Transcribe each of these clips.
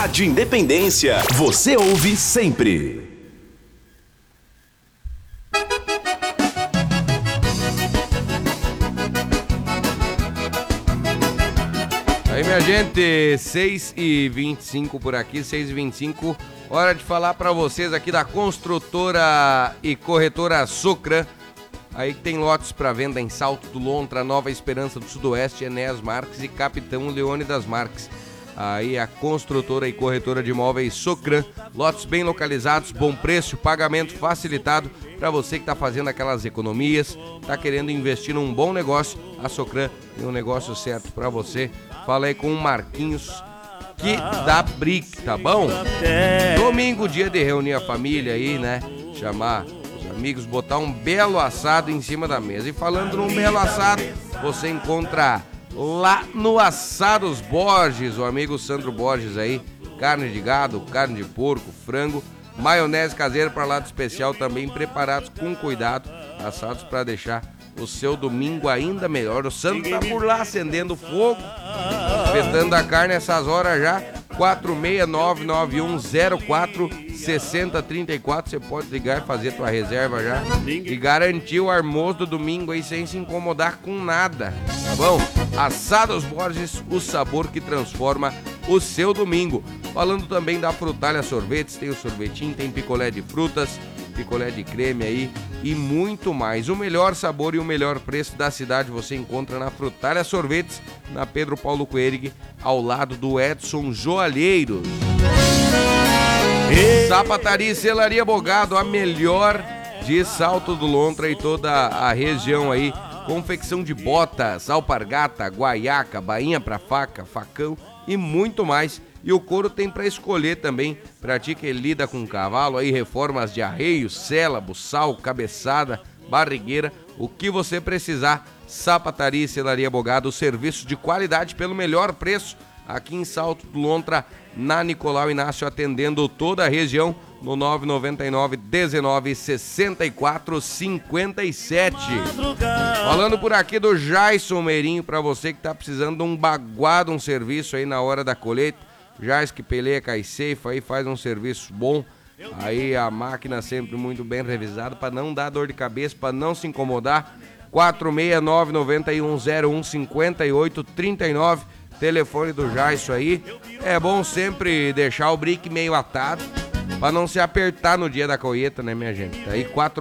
Rádio Independência, você ouve sempre. Aí, minha gente, 6h25 por aqui, 6h25, hora de falar para vocês aqui da construtora e corretora Socran. Aí tem lotes para venda em Salto do Lontra, Nova Esperança do Sudoeste, Enéas Marques e Capitão Leônidas Marques. Aí a construtora e corretora de imóveis Socran, lotes bem localizados, bom preço, pagamento facilitado para você que está fazendo aquelas economias, está querendo investir num bom negócio. A Socran tem um negócio certo para você. Fala aí com o Marquinhos que dá brick, tá bom? Domingo, dia de reunir a família aí, né? Chamar os amigos, botar um belo assado em cima da mesa. E falando num belo assado, você encontra lá no Assados Borges, o amigo Sandro Borges aí, carne de gado, carne de porco, frango, maionese caseira para lado especial também, preparados com cuidado, assados para deixar o seu domingo ainda melhor. O Sandro tá por lá acendendo fogo, espetando a carne essas horas já. 46991046034, você pode ligar e fazer tua reserva já e garantir o almoço do domingo aí sem se incomodar com nada, tá bom? Assados Borges, o sabor que transforma o seu domingo. Falando também da Frutalha Sorvetes, tem o sorvetinho, tem picolé de frutas, picolé de creme aí e muito mais. O melhor sabor e o melhor preço da cidade você encontra na Frutalha Sorvetes, na Pedro Paulo Coerig, ao lado do Edson Joalheiros. Sapataria e Selaria Bogado, a melhor de Salto do Lontra e toda a região aí. Confecção de botas, alpargata, guaiaca, bainha pra faca, facão e muito mais. E o couro tem para escolher também, pra ti que lida com cavalo, aí reformas de arreio, sela, buçal, cabeçada, barrigueira, o que você precisar. Sapataria e Selaria Bogado, serviço de qualidade pelo melhor preço, aqui em Salto do Lontra, na Nicolau Inácio, atendendo toda a região, no 999-19-64-57. Falando por aqui do Jaison Meirinho, pra você que tá precisando de um baguado, um serviço aí na hora da colheita. Jais que peleia, cai ceifa aí, faz um serviço bom. Aí a máquina sempre muito bem revisada, para não dar dor de cabeça, para não se incomodar. 469-9101-5839, telefone do Jaison aí. É bom sempre deixar o brick meio atado, para não se apertar no dia da colheita, né, minha gente? Tá aí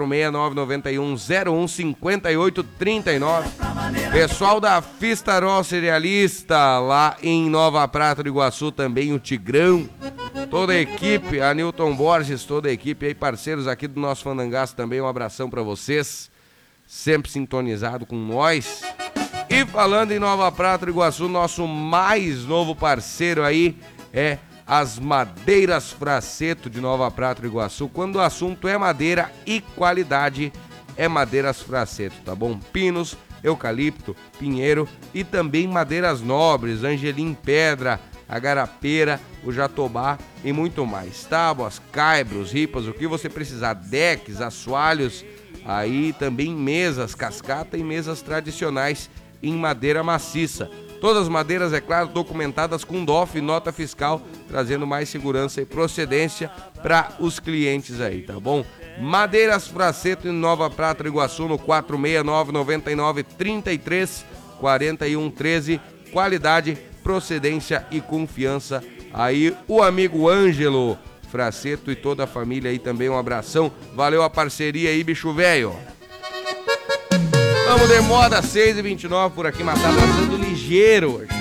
469-9101-5839. Pessoal da Fistarol Cerealista, lá em Nova Prata do Iguaçu, também o Tigrão. Toda a equipe, a Newton Borges, toda a equipe aí, parceiros aqui do nosso Fandangaço também, um abração pra vocês. Sempre sintonizado com nós. E falando em Nova Prata do Iguaçu, nosso mais novo parceiro aí é as Madeiras Fraceto de Nova Prata do Iguaçu. Quando o assunto é madeira e qualidade, é Madeiras Fraceto, tá bom? Pinos, eucalipto, pinheiro e também madeiras nobres, angelim pedra, a garapeira, o jatobá e muito mais. Tábuas, caibros, ripas, o que você precisar, decks, assoalhos, aí também mesas, cascata e mesas tradicionais em madeira maciça. Todas as madeiras, é claro, documentadas com DOF e nota fiscal, trazendo mais segurança e procedência para os clientes aí, tá bom? Madeiras Fraceto em Nova Prata do Iguaçu, no 469-99-33-4113. Qualidade, procedência e confiança. Aí o amigo Ângelo Fraceto e toda a família aí também, um abração. Valeu a parceria aí, bicho velho. Vamos de moda, 6h29 por aqui, mas tá passando ligeiro hoje.